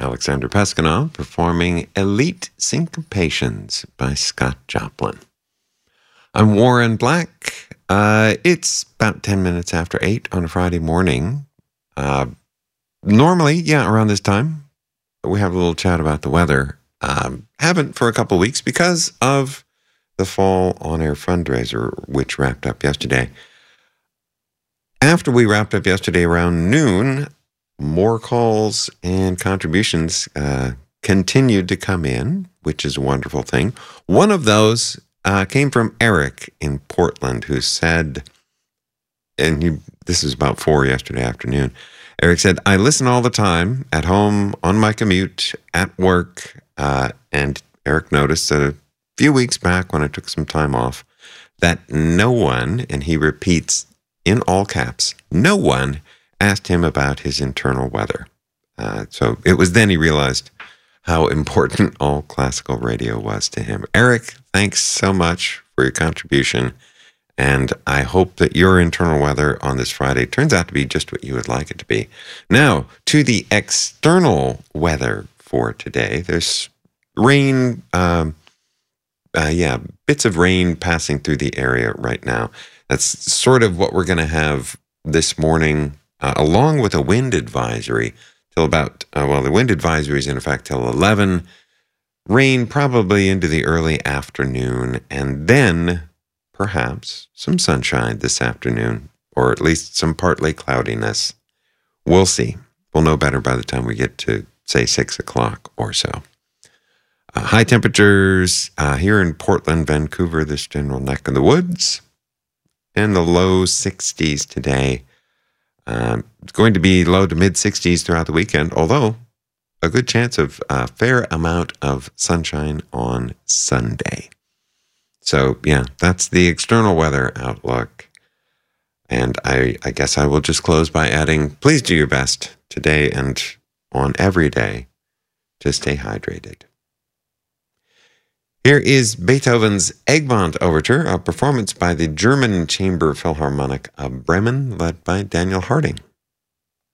Alexander Peskanov performing Elite Syncopations by Scott Joplin. I'm Warren Black. It's about 10 minutes after 8 on a Friday morning. Normally, around this time, we have a little chat about the weather. Haven't for a couple weeks because of the Fall On Air fundraiser, which wrapped up yesterday. After we wrapped up yesterday around noon, more calls and contributions continued to come in, which is a wonderful thing. One of those came from Eric in Portland, who said, this is about 4 yesterday afternoon, Eric said, I listen all the time, at home, on my commute, at work, and Eric noticed that a few weeks back when I took some time off, that no one, and he repeats in all caps, no one asked him about his internal weather. So it was then he realized how important all classical radio was to him. Eric, thanks so much for your contribution, and I hope that your internal weather on this Friday turns out to be just what you would like it to be. Now, to the external weather for today. There's rain, bits of rain passing through the area right now. That's sort of what we're going to have this morning, along with a wind advisory till about, the wind advisory is in effect till 11. Rain probably into the early afternoon, and then perhaps some sunshine this afternoon, or at least some partly cloudiness. We'll see. We'll know better by the time we get to, say, 6 o'clock or so. High temperatures here in Portland, Vancouver, this general neck of the woods, and the low 60s today. It's going to be low to mid 60s throughout the weekend, although a good chance of a fair amount of sunshine on Sunday. So, that's the external weather outlook. And I guess I will just close by adding, please do your best today and on every day to stay hydrated. Here is Beethoven's Egmont Overture, a performance by the German Chamber Philharmonic of Bremen, led by Daniel Harding.